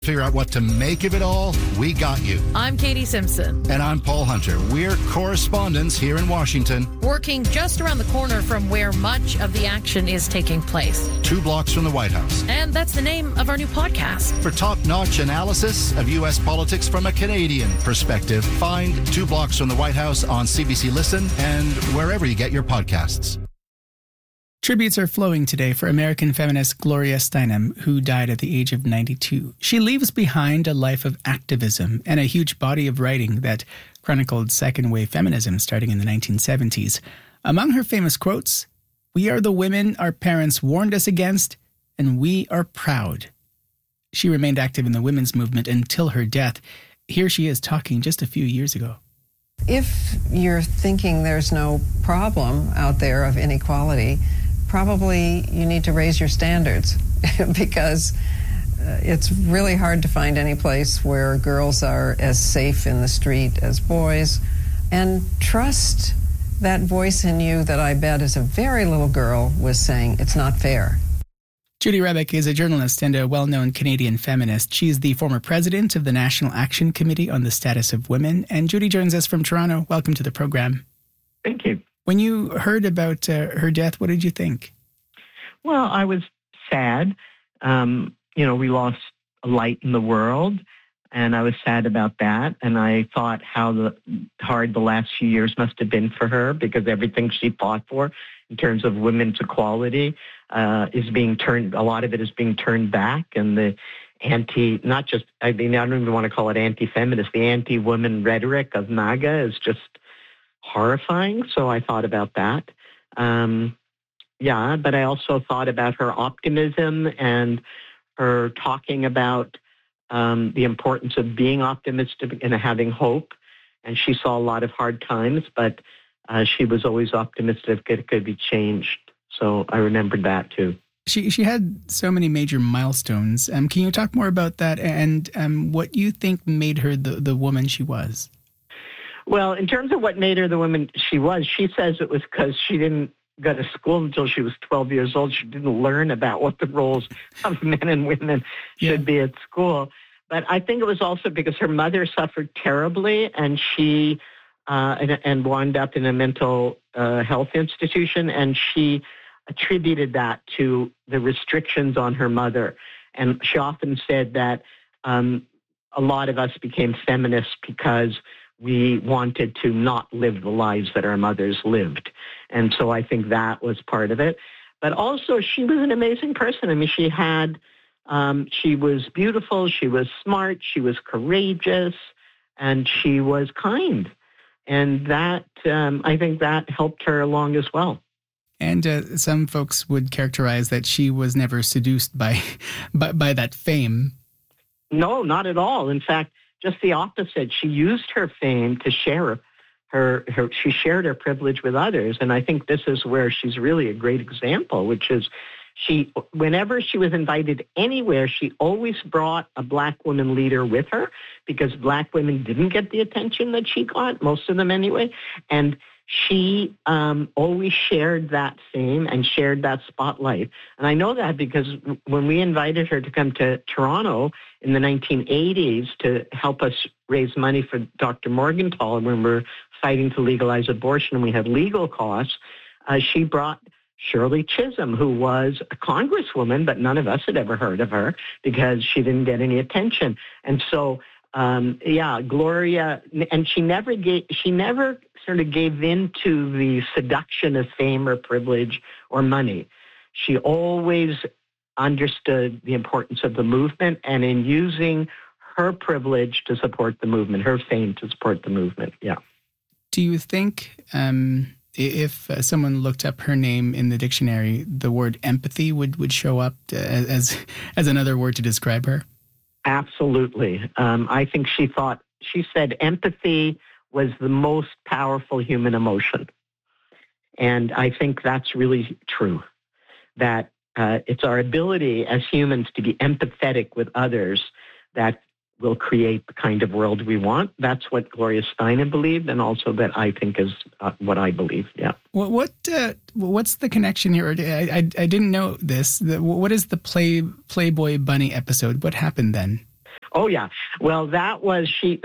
figure out what to make of it all, we got you. I'm Katie Simpson. And I'm Paul Hunter. We're correspondents here in Washington. Working just around the corner from where much of the action is taking place. 2 blocks from the White House. And that's the name of our new podcast. For top-notch analysis of U.S. politics from a Canadian perspective, find 2 blocks from the White House on CBC Listen and wherever you get your podcasts. Tributes are flowing today for American feminist Gloria Steinem, who died at the age of 92. She leaves behind a life of activism and a huge body of writing that chronicled second-wave feminism starting in the 1970s. Among her famous quotes, "We are the women our parents warned us against, and we are proud." She remained active in the women's movement until her death. Here she is talking just a few years ago. If you're thinking there's no problem out there of inequality, probably you need to raise your standards because it's really hard to find any place where girls are as safe in the street as boys. And trust that voice in you that I bet as a very little girl was saying, it's not fair. Judy Rebick is a journalist and a well-known Canadian feminist. She's the former president of the National Action Committee on the Status of Women. And Judy joins us from Toronto. Welcome to the program. Thank you. When you heard about her death, what did you think? Well, I was sad. We lost a light in the world, and I was sad about that. And I thought how hard the last few years must have been for her, because everything she fought for in terms of women's equality is being turned, a lot of it is being turned back. And the I don't even want to call it anti-feminist, the anti-women rhetoric of MAGA is just horrifying. So I thought about that. But I also thought about her optimism and her talking about the importance of being optimistic and having hope. And she saw a lot of hard times, but she was always optimistic it could be changed. So I remembered that too. She had so many major milestones. Can you talk more about that and what you think made her the woman she was? Well, in terms of what made her the woman she was, she says it was because she didn't go to school until she was 12 years old. She didn't learn about what the roles of men and women should be at school. But I think it was also because her mother suffered terribly, and she and wound up in a mental health institution, and she attributed that to the restrictions on her mother. And she often said that a lot of us became feminists because we wanted to not live the lives that our mothers lived. And so I think that was part of it. But also she was an amazing person. I mean, she was beautiful, she was smart, she was courageous, and she was kind. And that, I think that helped her along as well. And some folks would characterize that she was never seduced by that fame. No, not at all. In fact, just the opposite. She used her fame to share she shared her privilege with others. And I think this is where she's really a great example, which is whenever she was invited anywhere, she always brought a Black woman leader with her, because Black women didn't get the attention that she got, most of them anyway. And she always shared that fame and shared that spotlight. And I know that because when we invited her to come to Toronto in the 1980s to help us raise money for Dr. Morgenthau, when we were fighting to legalize abortion and we had legal costs, she brought Shirley Chisholm, who was a congresswoman, but none of us had ever heard of her because she didn't get any attention. And so, Gloria, and she never sort of gave in to the seduction of fame or privilege or money. She always understood the importance of the movement, and in using her privilege to support the movement, her fame to support the movement. Yeah. Do you think if someone looked up her name in the dictionary, the word empathy would show up as another word to describe her? Absolutely. I think she said empathy was the most powerful human emotion. And I think that's really true, that it's our ability as humans to be empathetic with others that will create the kind of world we want. That's what Gloria Steinem believed, and also that I think is what I believe, yeah. What's the connection here? I didn't know this. What is the Playboy Bunny episode? What happened then? Oh, yeah. Well, that was in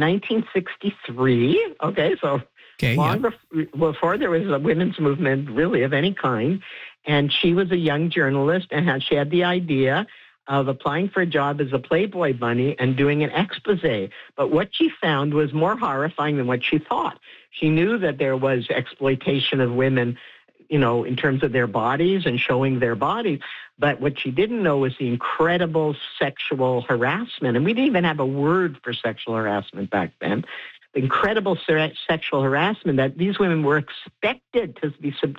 1963. Okay, so long before there was a women's movement really of any kind. And she was a young journalist, and she had the idea of applying for a job as a Playboy bunny and doing an expose. But what she found was more horrifying than what she thought. She knew that there was exploitation of women, in terms of their bodies and showing their bodies. But what she didn't know was the incredible sexual harassment. And we didn't even have a word for sexual harassment back then. The incredible sexual harassment that these women were expected to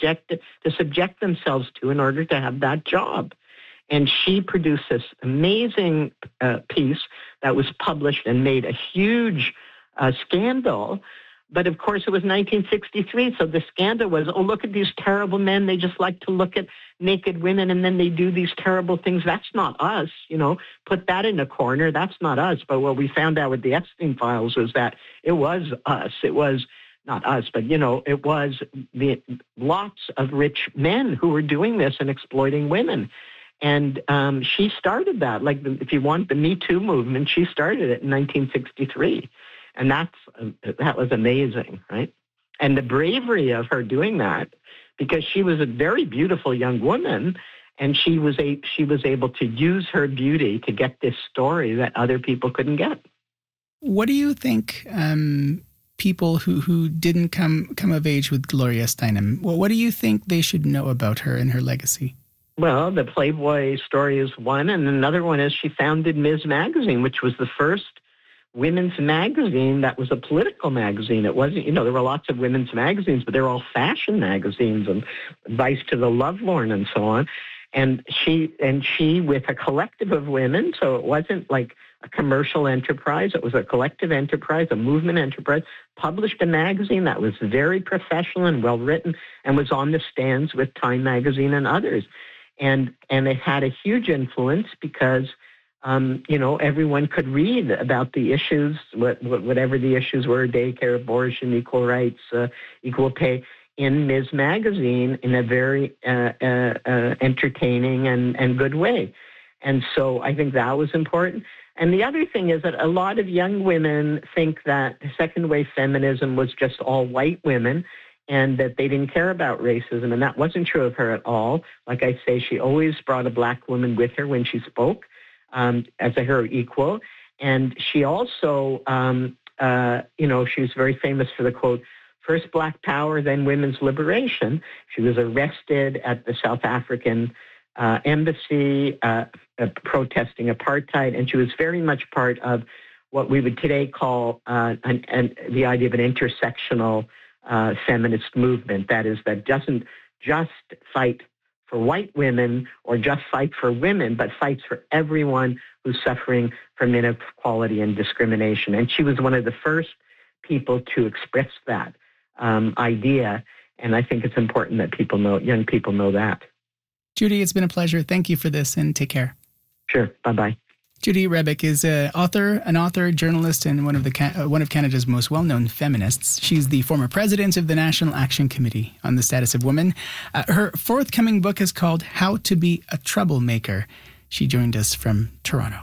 subject themselves to in order to have that job. And she produced this amazing piece that was published and made a huge scandal. But of course, it was 1963, so the scandal was, look at these terrible men. They just like to look at naked women, and then they do these terrible things. That's not us, Put that in a corner. That's not us. But what we found out with the Epstein files was that it was us. It was not us, but, it was lots of rich men who were doing this and exploiting women. And she started that. Like, if you want the Me Too movement, she started it in 1963. And that was amazing, right? And the bravery of her doing that, because she was a very beautiful young woman, and she was able to use her beauty to get this story that other people couldn't get. What do you think people who didn't come of age with Gloria Steinem, what do you think they should know about her and her legacy? Well, the Playboy story is one, and another one is she founded Ms. Magazine, which was the first women's magazine that was a political magazine. It wasn't, there were lots of women's magazines, but they were all fashion magazines and advice to the lovelorn and so on. And she with a collective of women, so it wasn't like a commercial enterprise, it was a collective enterprise, a movement enterprise, published a magazine that was very professional and well written and was on the stands with Time magazine and others. And it had a huge influence because everyone could read about the issues, whatever the issues were, daycare, abortion, equal rights, equal pay, in Ms. Magazine in a very entertaining and good way. And so I think that was important. And the other thing is that a lot of young women think that second wave feminism was just all white women and that they didn't care about racism. And that wasn't true of her at all. Like I say, she always brought a black woman with her when she spoke. As her equal. And she also, she was very famous for the quote, first Black power, then women's liberation. She was arrested at the South African embassy protesting apartheid, and she was very much part of what we would today call the idea of an intersectional feminist movement. That is, that doesn't just fight for white women or just fight for women, but fights for everyone who's suffering from inequality and discrimination. And she was one of the first people to express that idea. And I think it's important that young people know that. Judy, it's been a pleasure. Thank you for this, and take care. Sure. Bye-bye. Judy Rebick is an author, journalist, and one of Canada's most well-known feminists. She's the former president of the National Action Committee on the Status of Women. Her forthcoming book is called How to Be a Troublemaker. She joined us from Toronto.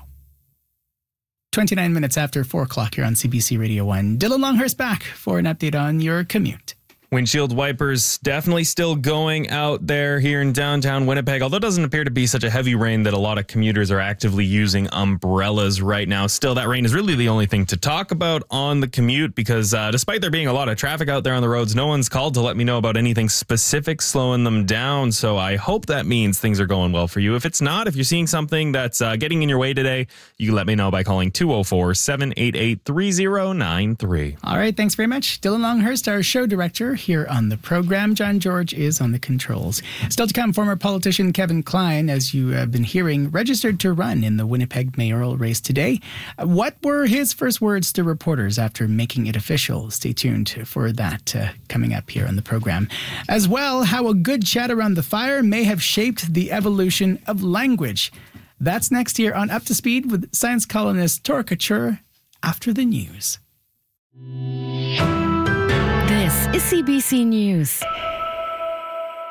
29 minutes after 4 o'clock here on CBC Radio 1. Dylan Longhurst back for an update on your commute. Windshield wipers definitely still going out there here in downtown Winnipeg, although it doesn't appear to be such a heavy rain that a lot of commuters are actively using umbrellas right now. Still, that rain is really the only thing to talk about on the commute because despite there being a lot of traffic out there on the roads, no one's called to let me know about anything specific slowing them down. So I hope that means things are going well for you. If it's not, if you're seeing something that's getting in your way today, you can let me know by calling 204-788-3093. All right, thanks very much. Dylan Longhurst, our show director here on the program. John George is on the controls. Still to come, former politician Kevin Klein, as you have been hearing, registered to run in the Winnipeg mayoral race today. What were his first words to reporters after making it official? Stay tuned for that coming up here on the program. As well, how a good chat around the fire may have shaped the evolution of language. That's next here on Up to Speed with science columnist Tora Couture after the news. This is CBC News.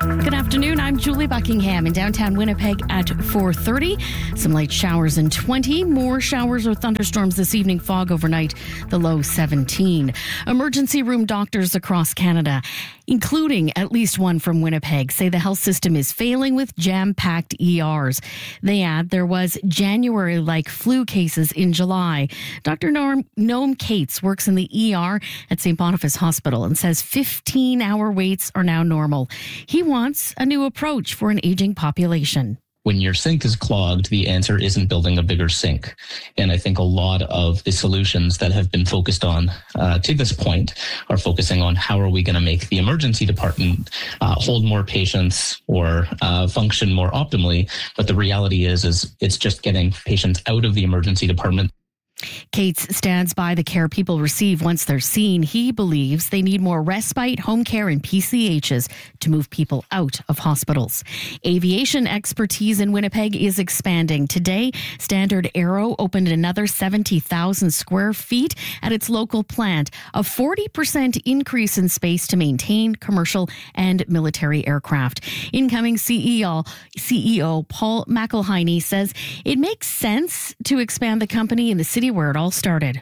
Good afternoon. I'm Julie Buckingham in downtown Winnipeg at 4:30. Some light showers and 20. More showers or thunderstorms this evening. Fog overnight. The low 17. Emergency room doctors across Canada, including at least one from Winnipeg, say the health system is failing with jam-packed ERs. They add there was January-like flu cases in July. Dr. Noam Cates works in the ER at St. Boniface Hospital and says 15-hour waits are now normal. He wants a new approach for an aging population. When your sink is clogged, the answer isn't building a bigger sink. And I think a lot of the solutions that have been focused on to this point are focusing on how are we going to make the emergency department hold more patients or function more optimally. But the reality is it's just getting patients out of the emergency department. Cates stands by the care people receive once they're seen. He believes they need more respite, home care, and PCHs to move people out of hospitals. Aviation expertise in Winnipeg is expanding. Today, Standard Aero opened another 70,000 square feet at its local plant, a 40% increase in space to maintain commercial and military aircraft. Incoming CEO Paul McElhinney says it makes sense to expand the company in the city where it all started.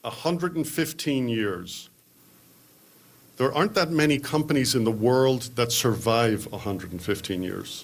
115 years. There aren't that many companies in the world that survive 115 years.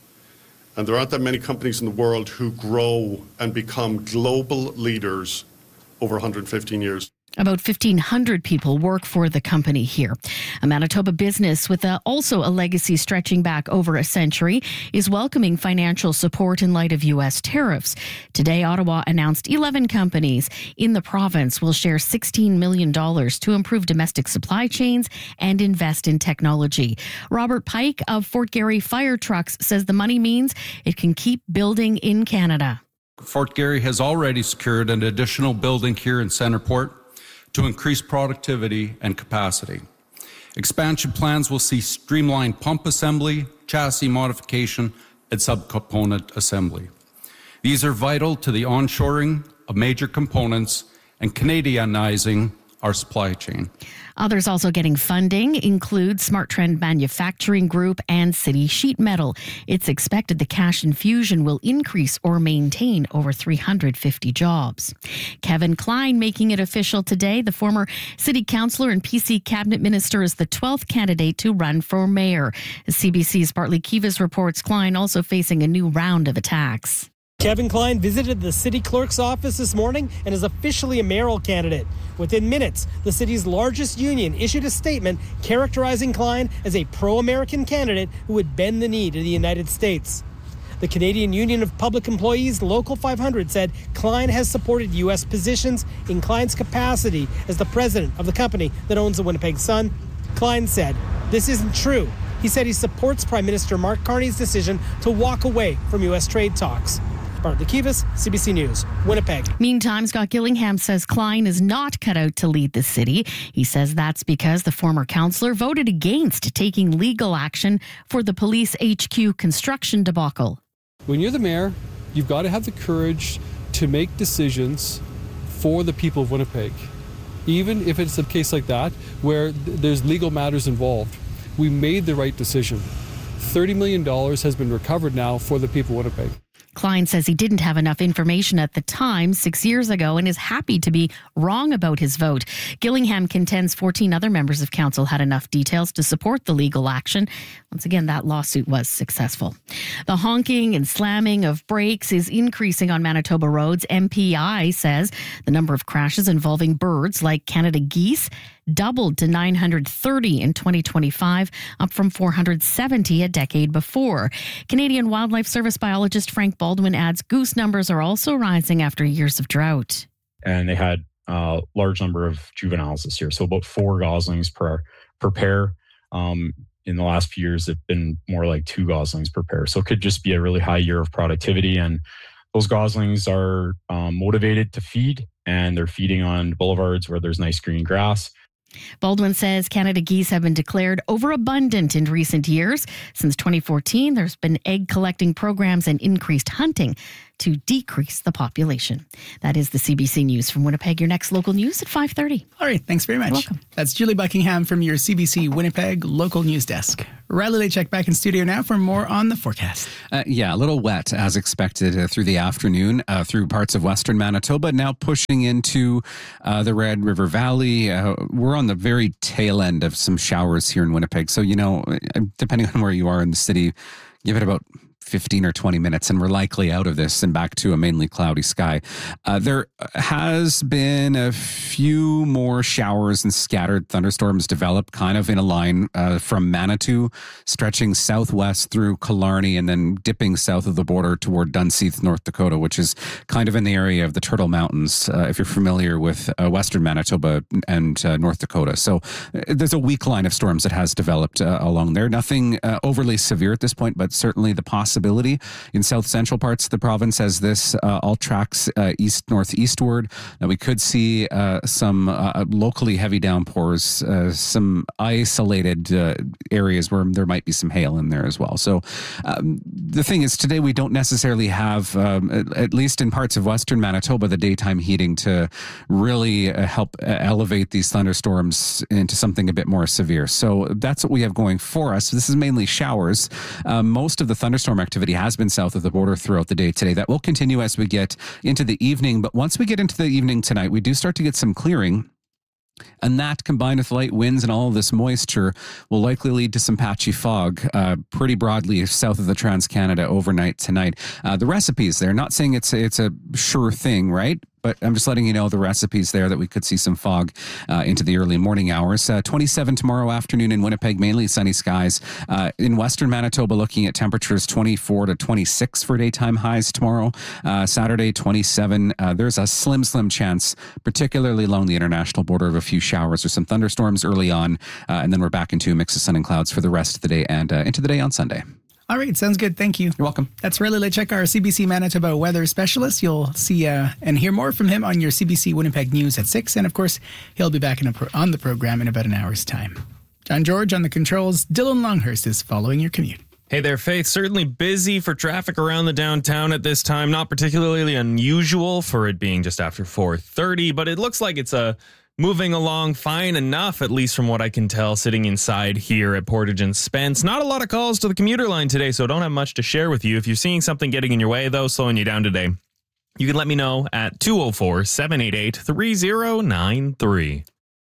And there aren't that many companies in the world who grow and become global leaders over 115 years. About 1,500 people work for the company here. A Manitoba business with also a legacy stretching back over a century is welcoming financial support in light of U.S. tariffs. Today, Ottawa announced 11 companies in the province will share $16 million to improve domestic supply chains and invest in technology. Robert Pike of Fort Garry Fire Trucks says the money means it can keep building in Canada. Fort Garry has already secured an additional building here in Centerport to increase productivity and capacity. Expansion plans will see streamlined pump assembly, chassis modification, and subcomponent assembly. These are vital to the onshoring of major components and Canadianizing our supply chain. Others also getting funding include Smart Trend Manufacturing Group and City Sheet Metal. It's expected the cash infusion will increase or maintain over 350 jobs. Kevin Klein making it official today. The former city councillor and PC cabinet minister is the 12th candidate to run for mayor. CBC's Bartley Kivas reports Klein also facing a new round of attacks. Kevin Klein visited the city clerk's office this morning and is officially a mayoral candidate. Within minutes, the city's largest union issued a statement characterizing Klein as a pro-American candidate who would bend the knee to the United States. The Canadian Union of Public Employees, Local 500, said Klein has supported U.S. positions in Klein's capacity as the president of the company that owns the Winnipeg Sun. Klein said, "This isn't true." He said he supports Prime Minister Mark Carney's decision to walk away from U.S. trade talks. Bartley Kivas, CBC News, Winnipeg. Meantime, Scott Gillingham says Klein is not cut out to lead the city. He says that's because the former councillor voted against taking legal action for the police HQ construction debacle. When you're the mayor, you've got to have the courage to make decisions for the people of Winnipeg. Even if it's a case like that, where there's legal matters involved. We made the right decision. $30 million has been recovered now for the people of Winnipeg. Klein says he didn't have enough information at the time 6 years ago and is happy to be wrong about his vote. Gillingham contends 14 other members of council had enough details to support the legal action. Once again, that lawsuit was successful. The honking and slamming of brakes is increasing on Manitoba roads. MPI says the number of crashes involving birds like Canada geese doubled to 930 in 2025, up from 470 a decade before. Canadian Wildlife Service biologist Frank Baldwin adds goose numbers are also rising after years of drought. And they had a large number of juveniles this year, so about 4 goslings per pair. In the last few years, it's been more like 2 goslings per pair. So it could just be a really high year of productivity. And those goslings are motivated to feed, and they're feeding on boulevards where there's nice green grass. Baldwin says Canada geese have been declared overabundant in recent years. Since 2014, there's been egg collecting programs and increased hunting to decrease the population. That is the CBC News from Winnipeg. Your next local news at 5:30. All right, thanks very much. You're welcome. That's Julie Buckingham from your CBC Winnipeg local news desk. Riley Lachek back in studio now for more on the forecast. A little wet as expected through the afternoon through parts of western Manitoba, now pushing into the Red River Valley. We're on the very tail end of some showers here in Winnipeg. So, depending on where you are in the city, give it about 15 or 20 minutes and we're likely out of this and back to a mainly cloudy sky. There has been a few more showers and scattered thunderstorms develop kind of in a line from Manitou, stretching southwest through Killarney and then dipping south of the border toward Dunseith, North Dakota, which is kind of in the area of the Turtle Mountains, if you're familiar with western Manitoba and North Dakota. So there's a weak line of storms that has developed along there. Nothing overly severe at this point, but certainly the possibility in south central parts of the province as this all tracks east-northeastward. Now we could see some locally heavy downpours, some isolated areas where there might be some hail in there as well. So the thing is, today we don't necessarily have, at least in parts of western Manitoba, the daytime heating to really help elevate these thunderstorms into something a bit more severe. So that's what we have going for us. This is mainly showers. Most of the thunderstorm activity has been south of the border throughout the day today. That will continue as we get into the evening. But once we get into the evening tonight, we do start to get some clearing. And that, combined with light winds and all of this moisture, will likely lead to some patchy fog pretty broadly south of the Trans-Canada overnight tonight. The recipe's there. Not saying it's a sure thing, right? But I'm just letting you know the recipes there that we could see some fog into the early morning hours. 27 tomorrow afternoon in Winnipeg, mainly sunny skies. In western Manitoba, looking at temperatures 24 to 26 for daytime highs tomorrow. Saturday, 27. There's a slim chance, particularly along the international border, of a few showers or some thunderstorms early on. And then we're back into a mix of sun and clouds for the rest of the day and into the day on Sunday. All right, sounds good. Thank you. You're welcome. That's Riley Lachek, our CBC Manitoba weather specialist. You'll see and hear more from him on your CBC Winnipeg News at 6. And of course, he'll be back on the program in about an hour's time. John George on the controls. Dylan Longhurst is following your commute. Hey there, Faith. Certainly busy for traffic around the downtown at this time. Not particularly unusual for it being just after 4:30, but it looks like it's moving along fine enough, at least from what I can tell, sitting inside here at Portage and Spence. Not a lot of calls to the commuter line today, so don't have much to share with you. If you're seeing something getting in your way, though, slowing you down today, you can let me know at 204-788-3093.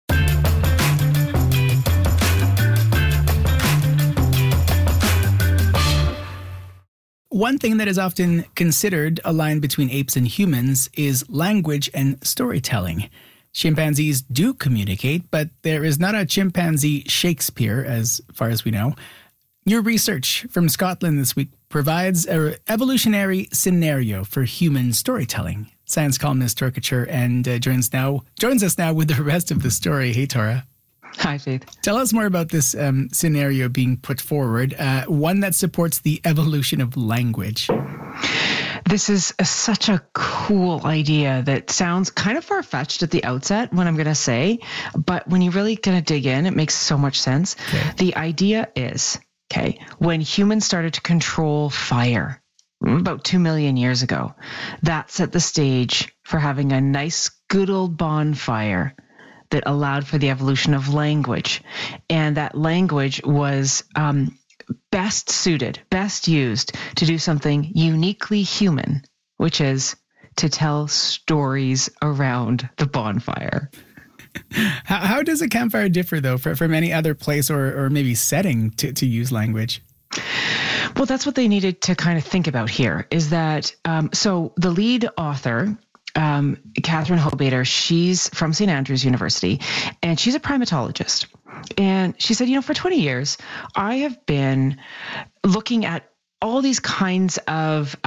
One thing that is often considered a line between apes and humans is language and storytelling. Chimpanzees do communicate, but there is not a chimpanzee Shakespeare, as far as we know. Your research from Scotland this week provides an evolutionary scenario for human storytelling. Science columnist Tora Couture and joins us now with the rest of the story. Hey, Tora. Hi, Faith. Tell us more about this scenario being put forward, one that supports the evolution of language. This is such a cool idea that sounds kind of far-fetched at the outset, what I'm going to say, but when you really kind of dig in, it makes so much sense. Okay. The idea is, when humans started to control fire about 2 million years ago, that set the stage for having a nice, good old bonfire that allowed for the evolution of language. And that language was best used to do something uniquely human, which is to tell stories around the bonfire. How does a campfire differ, though, from any other place or maybe setting to use language? Well, that's what they needed to kind of think about here, is that, so the lead author, Catherine Hobater, she's from St. Andrews University, and she's a primatologist. And she said, for 20 years, I have been looking at all these kinds of,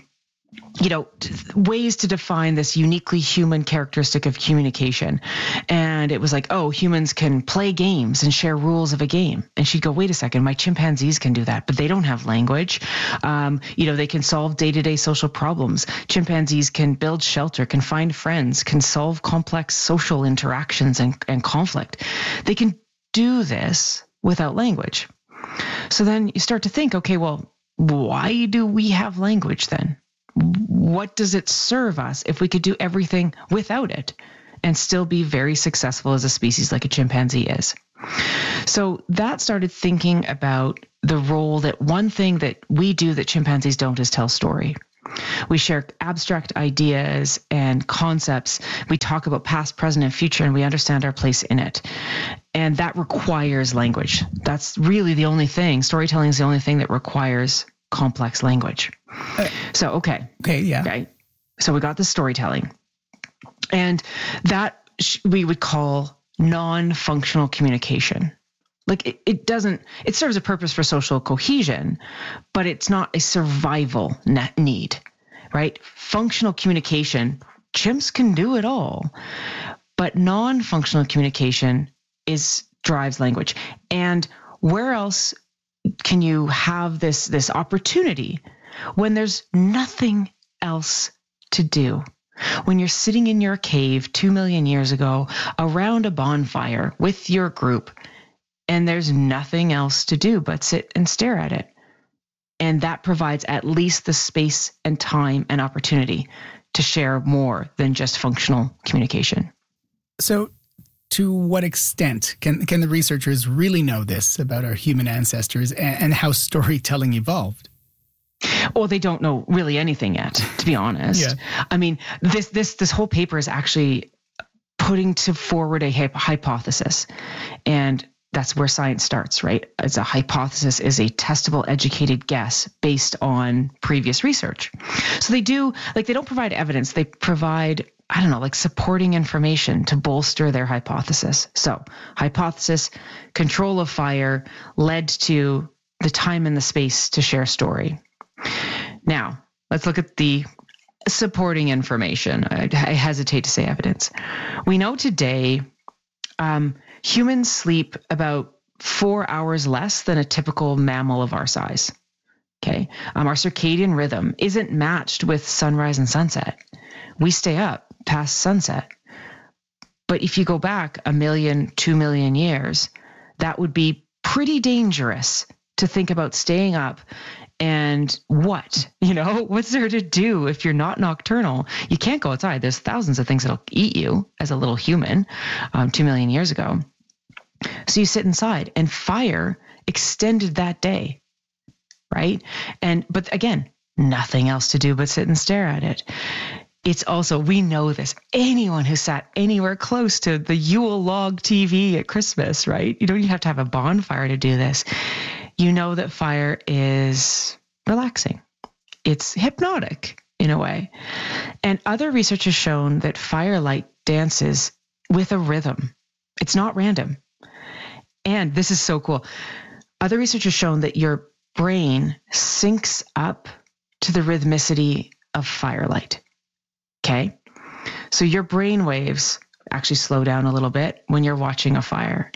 ways to define this uniquely human characteristic of communication. And it was like, humans can play games and share rules of a game. And she'd go, wait a second, my chimpanzees can do that, but they don't have language. They can solve day-to-day social problems. Chimpanzees can build shelter, can find friends, can solve complex social interactions and conflict. They can do this without language. So then you start to think, okay, well, why do we have language then? What does it serve us if we could do everything without it and still be very successful as a species like a chimpanzee is? So that started thinking about the role that one thing that we do that chimpanzees don't is tell story. We share abstract ideas and concepts. We talk about past, present, and future, and we understand our place in it. And that requires language. That's really the only thing. Storytelling is the only thing that requires complex language. Okay, yeah. Okay. So we got the storytelling. And that we would call non-functional communication. Like it serves a purpose for social cohesion, but it's not a survival need, right? Functional communication, chimps can do it all, but non-functional communication drives language. And where else can you have this opportunity when there's nothing else to do? When you're sitting in your cave 2 million years ago around a bonfire with your group, and there's nothing else to do but sit and stare at it. And that provides at least the space and time and opportunity to share more than just functional communication. So to what extent can the researchers really know this about our human ancestors and how storytelling evolved? Well, they don't know really anything yet, to be honest. Yeah. I mean, this whole paper is actually putting forward a hypothesis, and that's where science starts, right? As a hypothesis is a testable, educated guess based on previous research. So they don't provide evidence. They provide, supporting information to bolster their hypothesis. So hypothesis, control of fire led to the time and the space to share story. Now, let's look at the supporting information. I hesitate to say evidence. We know today humans sleep about 4 hours less than a typical mammal of our size. Okay. Our circadian rhythm isn't matched with sunrise and sunset. We stay up past sunset. But if you go back 1 million, 2 million years, that would be pretty dangerous to think about staying up. And what's there to do if you're not nocturnal? You can't go outside. There's thousands of things that'll eat you as a little human 2 million years ago. So you sit inside, and fire extended that day, right? But again, nothing else to do but sit and stare at it. It's also, we know this, anyone who sat anywhere close to the Yule log TV at Christmas, right? You don't even have to have a bonfire to do this. You know that fire is relaxing. It's hypnotic in a way. And other research has shown that firelight dances with a rhythm. It's not random. And this is so cool. Other research has shown that your brain syncs up to the rhythmicity of firelight. Okay? So your brain waves actually slow down a little bit when you're watching a fire.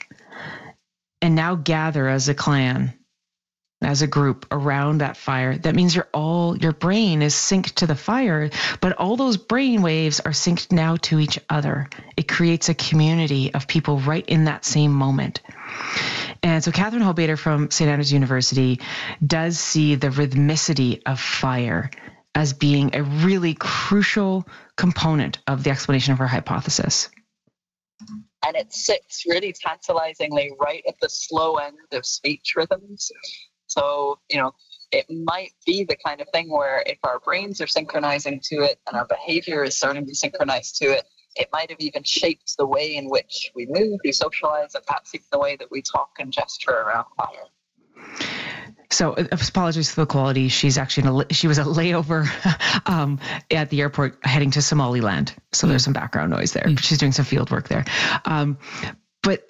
And now gather as a clan, as a group around that fire. That means your brain is synced to the fire, but all those brain waves are synced now to each other. It creates a community of people right in that same moment. And so Catherine Hobater from St. Andrews University does see the rhythmicity of fire as being a really crucial component of the explanation of her hypothesis. And it sits really tantalizingly right at the slow end of speech rhythms. So, it might be the kind of thing where if our brains are synchronizing to it and our behavior is starting to be synchronized to it, it might have even shaped the way in which we move, we socialize, and perhaps even the way that we talk and gesture around fire. So apologies for the quality. She was a layover at the airport heading to Somaliland. So there's some background noise there. She's doing some field work there. But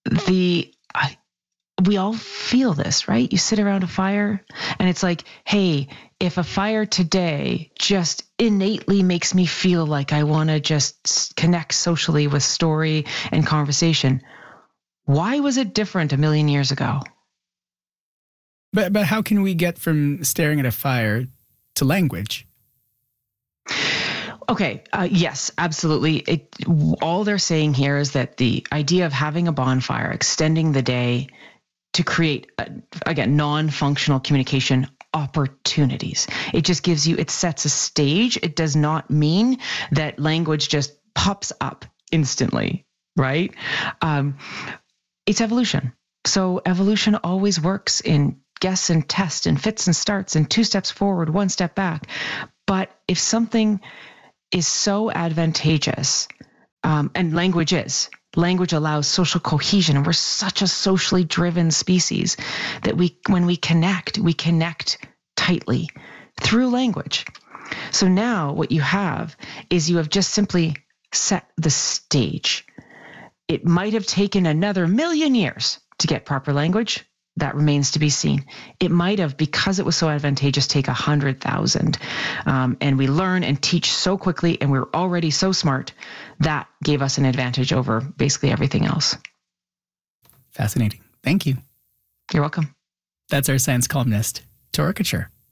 we all feel this, right? You sit around a fire and it's like, hey, if a fire today just innately makes me feel like I want to just connect socially with story and conversation, why was it different 1 million years ago? But how can we get from staring at a fire to language? Okay. Yes, absolutely. All they're saying here is that the idea of having a bonfire, extending the day to create, again, non-functional communication opportunities. It just gives you, it sets a stage. It does not mean that language just pops up instantly, right? It's evolution. So evolution always works in guess and test and fits and starts and 2 steps forward, 1 step back. But if something is so advantageous, and language allows social cohesion, and we're such a socially driven species that when we connect tightly through language. So now what you have is you have just simply set the stage. It might have taken another 1,000,000 years to get proper language. That remains to be seen. It might have, because it was so advantageous, take 100,000. And we learn and teach so quickly, and we're already so smart, that gave us an advantage over basically everything else. Fascinating. Thank you. You're welcome. That's our science columnist, Tora Kachur.